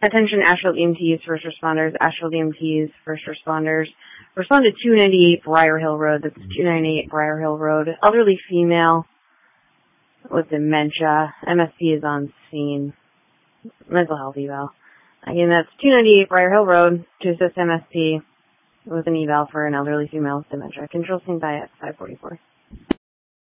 Attention Asheville EMTs, first responders, Asheville EMTs, first responders. Respond to 298 Briar Hill Road. That's 298 Briar Hill Road. Elderly female with dementia. MSP is on scene. Mental health eval. Again, that's 298 Briar Hill Road to assist MSP with an eval for an elderly female with dementia. Control scene by at 544.